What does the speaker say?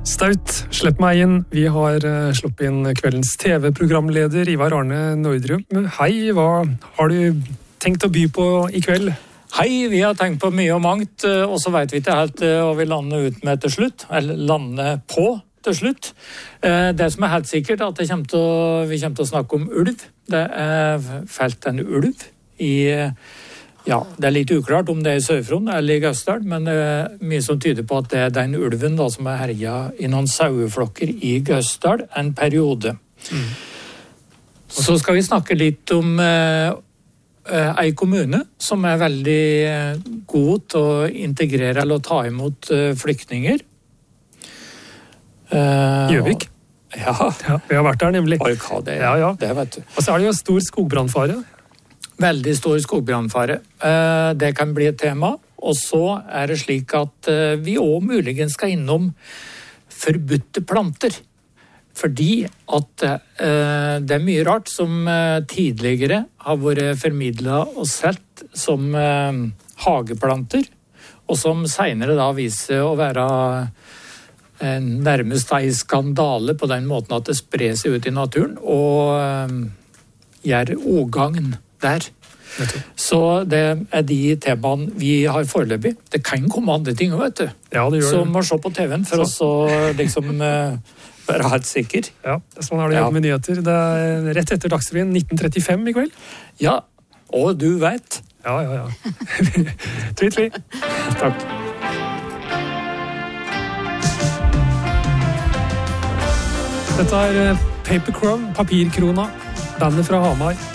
Staut, slipp meg inn. Vi har sluppet inn kveldens TV-programleder Ivar Arne Nordrum. Hei, hva har du tenkt å by på i kveld? Hei, vi har tenkt på mye og mangt, og så vet vi ikke helt hva vi lander ut med til slutt, eller lander på til slutt. Det som helt sikkert er at vi kommer til å snakke om ulv. Det felt en ulv i... Ja, det litt uklart om det i Sør-Fron eller i Gausdal, men det mye som tyder på at det den ulven da, som herjet i noen saueflokker i Gausdal en periode. Så skal vi snakke litt om en kommune som veldig god til å integrere eller ta imot flyktninger. Gjøvik? Ja, vi har vært der nemlig. Det vet du. Og så det jo stor skogbrannfare. Veldig stor skogbrannfare. Det kan bli et tema. Og så det slik at vi også muligens skal innom forbudte planter. Fordi at det mye rart som tidligere har vært formidlet og sett som hageplanter, og som senere da viser å være nærmest en skandale på den måten at det sprer seg ut i naturen og gjør ogagn der. Så det de temaene vi har foreløpig. Det kan komme andre ting, vet du. Ja, det gjør det. Som må se på TV-en for oss å liksom være helt sikker. Ja, sånn har du jobbet med nyheter. Det rett etter Dagsrevyen 1935 i kveld. Ja, og du vet. Ja. Twittly. Takk. Dette Paper Crumb, Papirkrona, bandet fra Hamar.